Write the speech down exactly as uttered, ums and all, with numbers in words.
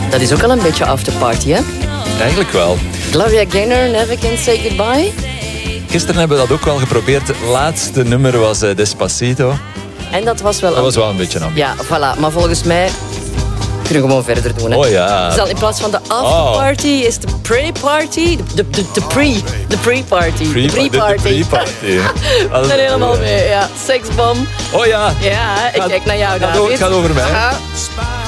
Dat is ook al een beetje afterparty, hè? Eigenlijk wel. Gloria Gaynor, Never Can Say Goodbye. Gisteren hebben we dat ook wel geprobeerd. Het laatste nummer was uh, Despacito. En dat was wel... Dat was wel een beetje ambitie. Ja, voilà. Maar volgens mij kunnen we gewoon verder doen. Hè. Oh ja. Dus in plaats van de afterparty oh. is de pre-party. De, de, de pre. De pre-party. Pre, de pre-party. De pre-party. We zijn helemaal mee, ja. Seksbom. Oh ja. Ja, ik gaat, kijk naar jou, gaat David. Het gaat over mij. Aha.